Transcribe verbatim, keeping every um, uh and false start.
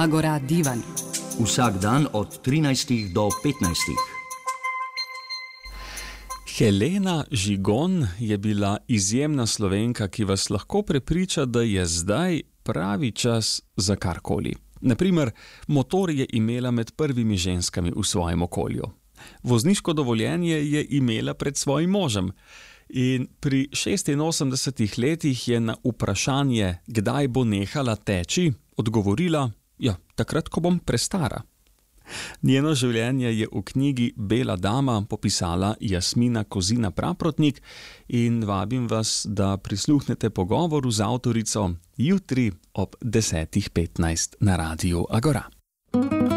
Agora divan. Vsak dan od trinajstih do petnajstih. Helena Žigon je bila izjemna Slovenka, ki vas lahko prepriča, da je zdaj pravi čas za karkoli. Naprimer, motor je imela med prvimi ženskami v svojem okolju. Vozniško dovoljenje je imela pred svojim možem. In pri šestinosemdesetih letih je na vprašanje, kdaj bo nehala teči, odgovorila, ja, takrat, ko bom prestara. Njeno življenje je v knjigi Bela dama popisala Jasmina Kozina Praprotnik in vabim vas, da prisluhnete pogovoru z avtorico jutri ob desetih petnajst na Radiu Agora.